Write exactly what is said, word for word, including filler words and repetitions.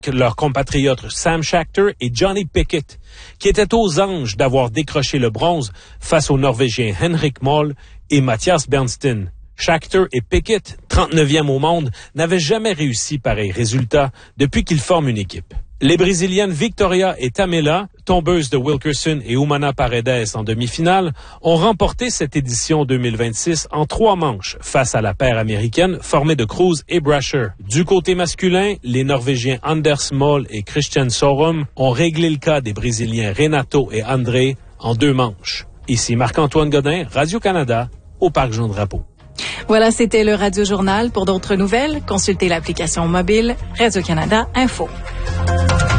leurs compatriotes Sam Schachter et Johnny Pickett, qui étaient aux anges d'avoir décroché le bronze face aux Norvégiens Henrik Moll et Mathias Bernstein. Schachter et Pickett, trente-neuvième au monde, n'avaient jamais réussi pareil résultat depuis qu'ils forment une équipe. Les Brésiliennes Victoria et Tamela, tombeuses de Wilkerson et Umana Paredes en demi-finale, ont remporté cette édition deux mille vingt-six en trois manches face à la paire américaine formée de Cruz et Brasher. Du côté masculin, les Norvégiens Anders Moll et Christian Sorum ont réglé le cas des Brésiliens Renato et André en deux manches. Ici Marc-Antoine Godin, Radio-Canada, au Parc Jean-Drapeau. Voilà, c'était le Radio Journal. Pour d'autres nouvelles, consultez l'application mobile Radio-Canada Info.